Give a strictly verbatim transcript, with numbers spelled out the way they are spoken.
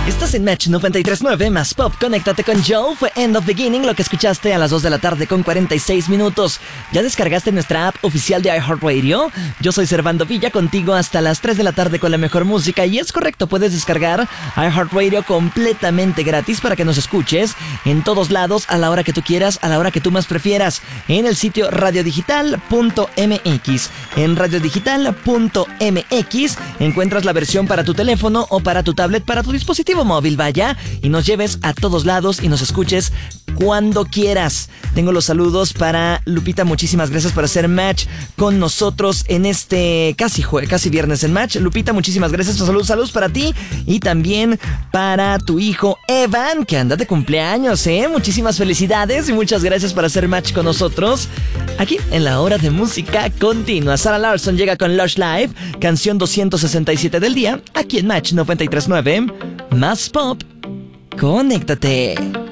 Estás en Match noventa y tres punto nueve más Pop. Conéctate con Joe. Fue End of Beginning, lo que escuchaste a las dos de la tarde con cuarenta y seis minutos. ¿Ya descargaste nuestra app oficial de iHeartRadio? Yo soy Servando Villa, contigo hasta las tres de la tarde con la mejor música. Y es correcto, puedes descargar iHeartRadio completamente gratis para que nos escuches en todos lados, a la hora que tú quieras, a la hora que tú más prefieras. En el sitio radiodigital punto m x. En radiodigital punto m x encuentras la versión para tu teléfono o para tu tablet, para tu dispositivo móvil, vaya, y nos lleves a todos lados y nos escuches cuando quieras. Tengo los saludos para Lupita, muchísimas gracias por hacer match con nosotros en este casi jue- casi viernes en Match. Lupita, muchísimas gracias, saludos, saludos para ti y también para tu hijo Evan, que anda de cumpleaños, ¿eh? Muchísimas felicidades y muchas gracias por hacer match con nosotros aquí en la hora de música continua. Sarah Larson llega con Lush Live, canción doscientos sesenta y siete del día, aquí en Match noventa y tres punto nueve. Más Pop, conéctate.